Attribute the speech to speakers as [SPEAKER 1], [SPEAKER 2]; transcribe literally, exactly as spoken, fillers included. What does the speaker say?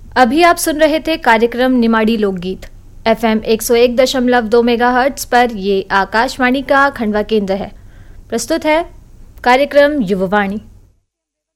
[SPEAKER 1] अभी आप सुन रहे थे कार्यक्रम निमाड़ी लोकगीत एफ एम एक सौ एक दशमलव दो मेगाहर्ट्ज पर। ये आकाशवाणी का खंडवा केंद्र है। प्रस्तुत है कार्यक्रम युववाणी।